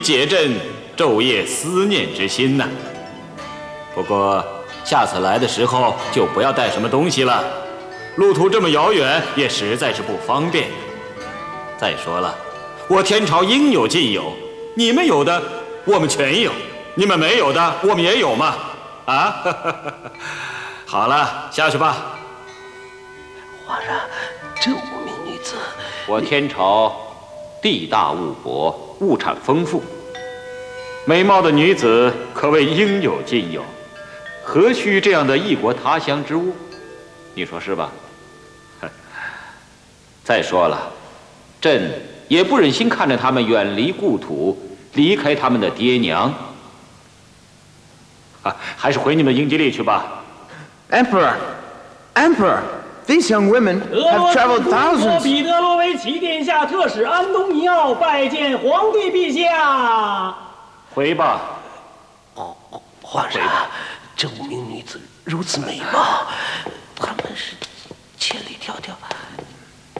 解朕昼夜思念之心呐。不过下次来的时候就不要带什么东西了，路途这么遥远，也实在是不方便。再说了，我天朝应有尽有，你们有的我们全有，你们没有的我们也有嘛。啊，好了，下去吧。 皇上，这5名女子， 我天朝地大物博，物产丰富，美貌的女子可谓应有尽有，何须这样的异国他乡之物？你说是吧？再说了，朕也不忍心看着他们远离故土，离开他们的爹娘。还是回你们英吉利去吧。 Emperor, these young women have traveled 俄罗斯公国 thousands. 彼得罗维奇殿下特使安东尼奥拜见皇帝陛下。 回吧。 皇上，这5名女子如此美貌，